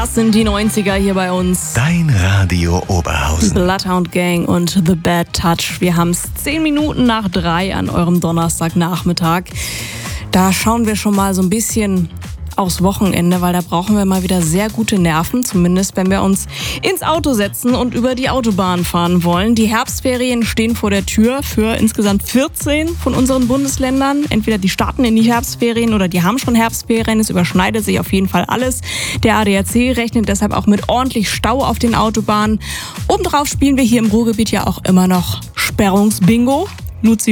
Das sind die 90er hier bei uns. Dein Radio Oberhausen. Bloodhound Gang und The Bad Touch. Wir haben es 10 Minuten nach 3 an eurem Donnerstagnachmittag. Da schauen wir schon mal so ein bisschen aufs Wochenende, weil da brauchen wir mal wieder sehr gute Nerven, zumindest wenn wir uns ins Auto setzen und über die Autobahn fahren wollen. Die Herbstferien stehen vor der Tür für insgesamt 14 von unseren Bundesländern. Entweder die starten in die Herbstferien oder die haben schon Herbstferien. Es überschneidet sich auf jeden Fall alles. Der ADAC rechnet deshalb auch mit ordentlich Stau auf den Autobahnen. Obendrauf spielen wir hier im Ruhrgebiet ja auch immer noch Sperrungsbingo. Luzi